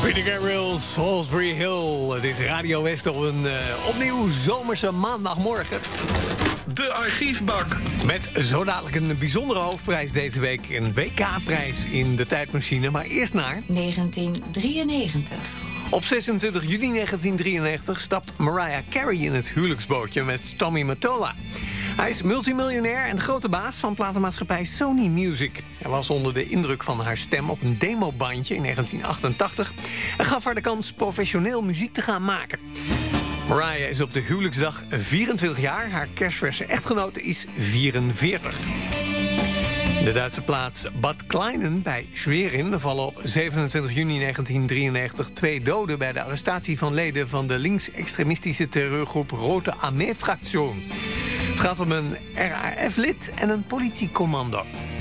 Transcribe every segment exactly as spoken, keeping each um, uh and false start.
Peter Gabriel, Salisbury Hill. Het is Radio West op een uh, opnieuw zomerse maandagmorgen. De archiefbak. Met zo dadelijk een bijzondere hoofdprijs deze week. Een W K-prijs in de tijdmachine. Maar eerst naar negentien drieënnegentig. Op zesentwintig juni negentien drieënnegentig stapt Mariah Carey in het huwelijksbootje met Tommy Mottola. Hij is multimiljonair en de grote baas van platenmaatschappij Sony Music. Hij was onder de indruk van haar stem op een demobandje in negentien achtentachtig... en gaf haar de kans professioneel muziek te gaan maken. Mariah is op de huwelijksdag vierentwintig jaar. Haar kerstverse echtgenote is vierenveertig. De Duitse plaats Bad Kleinen bij Schwerin vallen op zevenentwintig juni negentien drieënnegentig twee doden bij de arrestatie van leden van de linksextremistische terreurgroep Rote Armee-Fraktion. Het gaat om een R A F-lid en een politiecommando.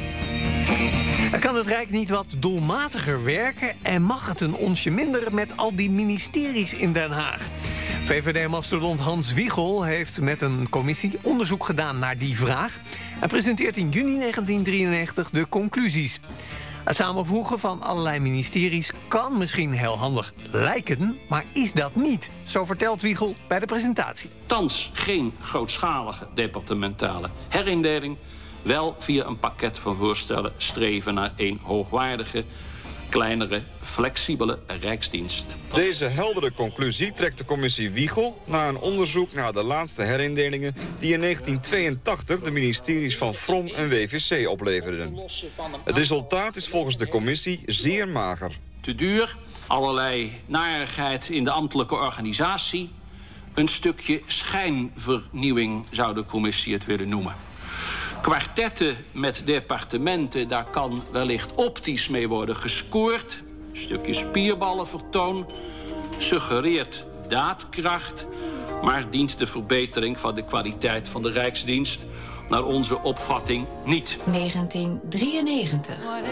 Er kan het Rijk niet wat doelmatiger werken en mag het een onsje minder met al die ministeries in Den Haag. V V D-mastodont Hans Wiegel heeft met een commissie onderzoek gedaan naar die vraag en presenteert in juni negentien drieënnegentig de conclusies. Het samenvoegen van allerlei ministeries kan misschien heel handig lijken, maar is dat niet. Zo vertelt Wiegel bij de presentatie. Thans geen grootschalige departementale herindeling. Wel via een pakket van voorstellen streven naar een hoogwaardige, kleinere, flexibele Rijksdienst. Deze heldere conclusie trekt de commissie Wiegel na een onderzoek naar de laatste herindelingen die in negentien tweeëntachtig de ministeries van F R O M en W V C opleverden. Het resultaat is volgens de commissie zeer mager. Te duur, allerlei narigheid in de ambtelijke organisatie. Een stukje schijnvernieuwing zou de commissie het willen noemen. Kwartetten met departementen, daar kan wellicht optisch mee worden gescoord. Een stukje spierballenvertoon suggereert daadkracht, maar dient de verbetering van de kwaliteit van de Rijksdienst naar onze opvatting niet. negentien drieënnegentig.